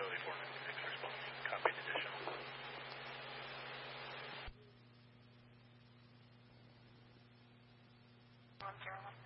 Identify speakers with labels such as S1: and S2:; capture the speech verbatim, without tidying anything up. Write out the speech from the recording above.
S1: Charlie four ninety-six response. Copied additional.
S2: one zero one.